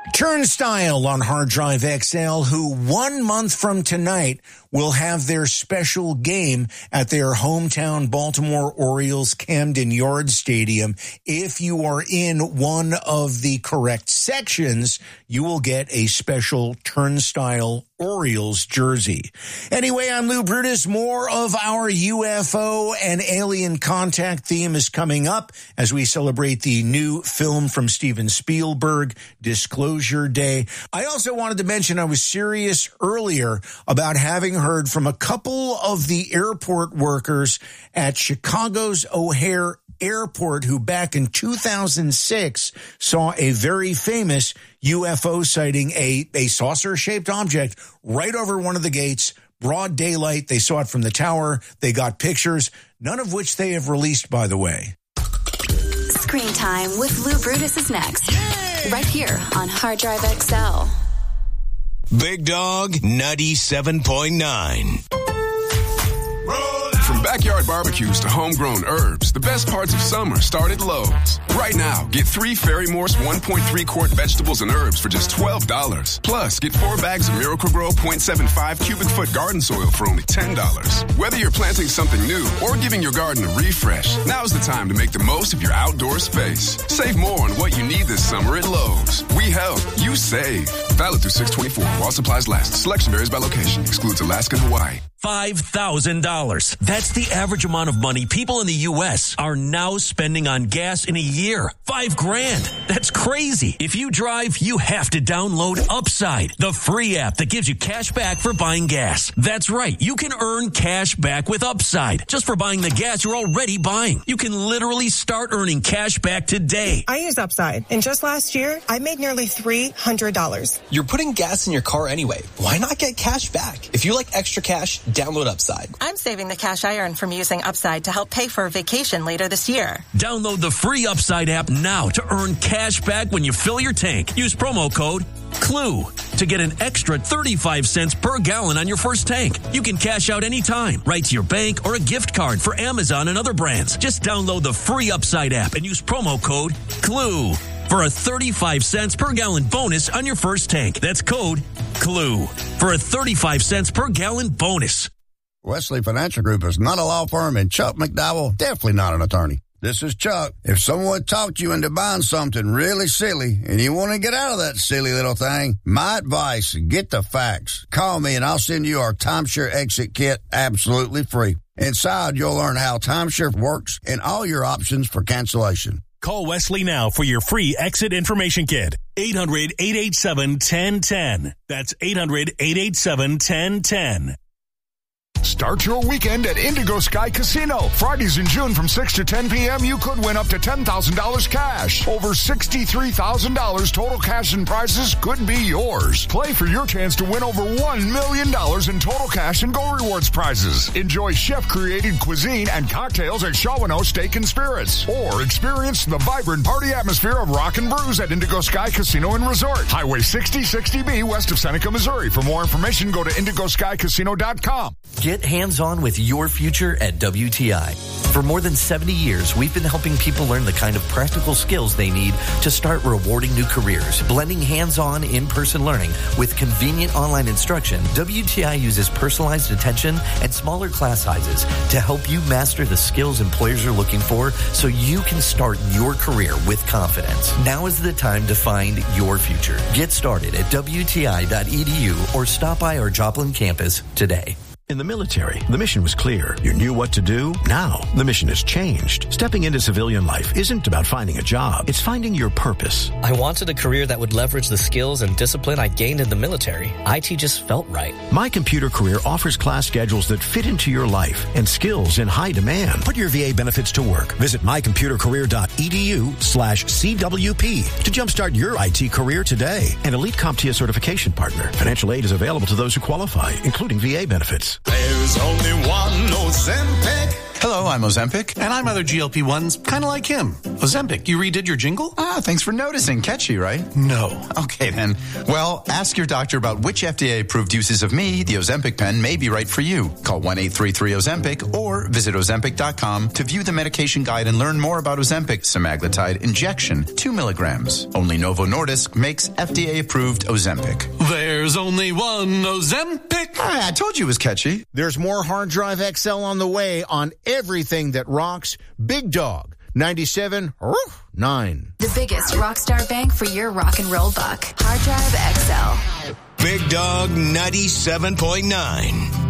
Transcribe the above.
Turnstile on Hard Drive XL, who 1 month from tonight will have their special game at their hometown Baltimore Orioles Camden Yards Stadium. If you are in one of the correct sections, you will get a special Turnstile Orioles jersey. Anyway, I'm Lou Brutus. More of our UFO and alien contact theme is coming up as we celebrate the new film from Steven Spielberg, Disclosure Day. I also wanted to mention I was serious earlier about having heard from a couple of the airport workers at Chicago's O'Hare Airport who back in 2006 saw a very famous UFO sighting, a saucer-shaped object right over one of the gates, broad daylight. They saw it from the tower. They got pictures, none of which they have released, by the way. Screen Time with Lou Brutus is next. Yay! Right here on Hard Drive XL. Big Dog 97.9. From backyard barbecues to homegrown herbs, the best parts of summer start at Lowe's. Right now, get 3 Ferry Morse 1.3 quart vegetables and herbs for just $12. Plus, get 4 bags of Miracle-Gro 0.75 cubic foot garden soil for only $10. Whether you're planting something new or giving your garden a refresh, now's the time to make the most of your outdoor space. Save more on what you need this summer at Lowe's. We help, you save. Valid through 6/24 while supplies last. Selection varies by location. Excludes Alaska and Hawaii. $5,000. That's the average amount of money people in the U.S. are now spending on gas in a year. $5,000. That's crazy. If you drive, you have to download Upside, the free app that gives you cash back for buying gas. That's right. You can earn cash back with Upside just for buying the gas you're already buying. You can literally start earning cash back today. I use Upside, and just last year, I made nearly $300. You're putting gas in your car anyway. Why not get cash back? If you like extra cash, download Upside. I'm saving the cash I earn from using Upside to help pay for a vacation later this year. Download the free Upside app now to earn cash back when you fill your tank. Use promo code CLUE to get an extra 35 cents per gallon on your first tank. You can cash out anytime, right to your bank or a gift card for Amazon and other brands. Just download the free Upside app and use promo code CLUE for a 35 cents per gallon bonus on your first tank. That's code CLUE for a 35 cents per gallon bonus. Wesley Financial Group is not a law firm, and Chuck McDowell, definitely not an attorney. This is Chuck. If someone talked you into buying something really silly and you want to get out of that silly little thing, my advice, get the facts. Call me and I'll send you our timeshare exit kit absolutely free. Inside, you'll learn how timeshare works and all your options for cancellation. Call Wesley now for your free exit information kit. 800-887-1010. That's 800-887-1010. Start your weekend at Indigo Sky Casino. Fridays in June from 6 to 10 p.m., you could win up to $10,000 cash. Over $63,000 total cash and prizes could be yours. Play for your chance to win over $1 million in total cash and Go Rewards prizes. Enjoy chef-created cuisine and cocktails at Shawano Steak and Spirits. Or experience the vibrant party atmosphere of Rock and Brews at Indigo Sky Casino and Resort. Highway 6060B west of Seneca, Missouri. For more information, go to IndigoSkyCasino.com. Get hands-on with your future at WTI. For more than 70 years, we've been helping people learn the kind of practical skills they need to start rewarding new careers. Blending hands-on, in-person learning with convenient online instruction, WTI uses personalized attention and smaller class sizes to help you master the skills employers are looking for so you can start your career with confidence. Now is the time to find your future. Get started at WTI.edu or stop by our Joplin campus today. In the military, the mission was clear. You knew what to do. Now, the mission has changed. Stepping into civilian life isn't about finding a job. It's finding your purpose. I wanted a career that would leverage the skills and discipline I gained in the military. IT just felt right. My Computer Career offers class schedules that fit into your life and skills in high demand. Put your VA benefits to work. Visit mycomputercareer.edu/CWP to jumpstart your IT career today. An elite CompTIA certification partner. Financial aid is available to those who qualify, including VA benefits. There's only one Ozempic. Hello, I'm Ozempic. And I'm other GLP-1s, kind of like him. Ozempic, you redid your jingle? Thanks for noticing. Catchy, right? No. Okay, then. Well, ask your doctor about which FDA-approved uses of me, the Ozempic pen, may be right for you. Call 1-833-OZEMPIC or visit Ozempic.com to view the medication guide and learn more about Ozempic semaglutide injection, 2 milligrams. Only Novo Nordisk makes FDA-approved Ozempic. There's only one Ozempic. I told you it was catchy. There's more Hard Drive XL on the way on everything that rocks. Big Dog 97.9. The biggest Rockstar Bank for your rock and roll buck. Hard Drive XL. Big Dog 97.9.